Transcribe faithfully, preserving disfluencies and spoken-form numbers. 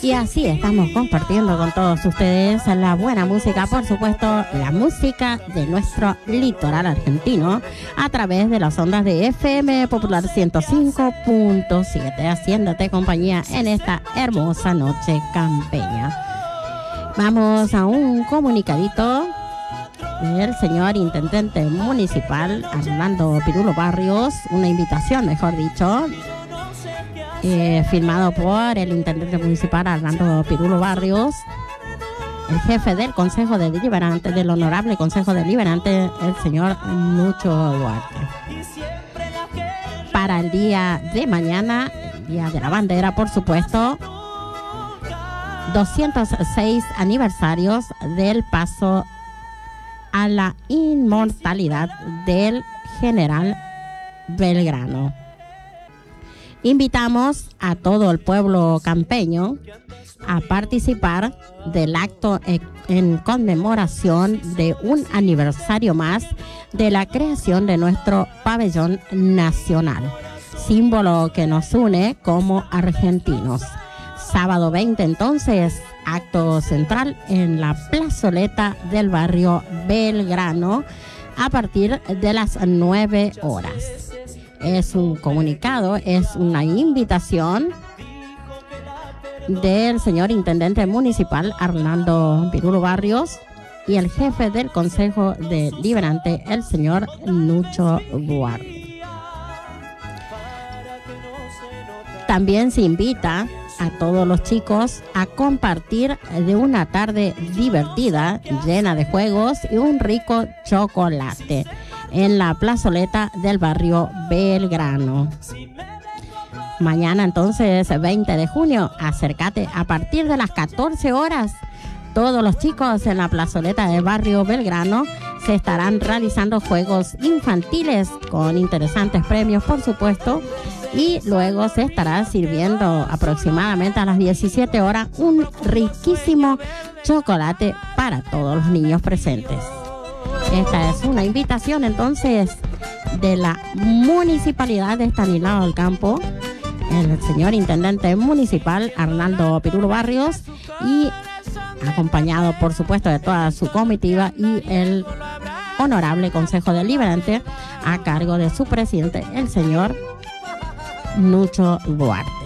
Y así estamos compartiendo con todos ustedes la buena música, por supuesto, la música de nuestro litoral argentino a través de las ondas de F M Popular ciento cinco punto siete, haciéndote compañía en esta hermosa noche campeña. Vamos a un comunicadito del señor intendente municipal Arnaldo Pirulo Barrios, una invitación, mejor dicho, Eh, firmado por el intendente municipal Arnaldo Pirulo Barrios, el jefe del Consejo Deliberante, del Honorable Consejo Deliberante, el señor Nucho Duarte. Para el día de mañana, el Día de la Bandera, por supuesto, doscientos seis aniversarios del paso a la inmortalidad del general Belgrano. Invitamos a todo el pueblo campeño a participar del acto en conmemoración de un aniversario más de la creación de nuestro pabellón nacional, símbolo que nos une como argentinos. Sábado veinte, entonces, acto central en la plazoleta del barrio Belgrano a partir de las nueve horas. Es un comunicado, es una invitación del señor intendente municipal Arnaldo Pirulo Barrios y el jefe del Consejo Deliberante, el señor Nucho Duarte. También se invita a todos los chicos a compartir de una tarde divertida, llena de juegos y un rico chocolate en la plazoleta del barrio Belgrano. Mañana entonces, veinte de junio, acércate a partir de las catorce horas. Todos los chicos en la plazoleta del barrio Belgrano se estarán realizando juegos infantiles con interesantes premios, por supuesto, y luego se estará sirviendo aproximadamente a las diecisiete horas un riquísimo chocolate para todos los niños presentes. Esta es una invitación entonces de la Municipalidad de Estanislao del Campo, el señor intendente municipal Arnaldo Pirulo Barrios, y acompañado por supuesto de toda su comitiva y el Honorable Consejo Deliberante a cargo de su presidente, el señor Nucho Duarte.